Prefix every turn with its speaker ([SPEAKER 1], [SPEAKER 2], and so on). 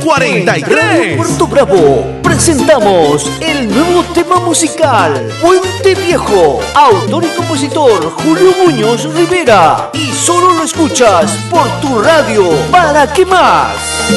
[SPEAKER 1] 43.
[SPEAKER 2] Puerto Bravo presentamos el nuevo tema musical Puente Viejo, autor y compositor Julio Muñoz Rivera, y solo lo escuchas por tu radio. ¿Para qué más?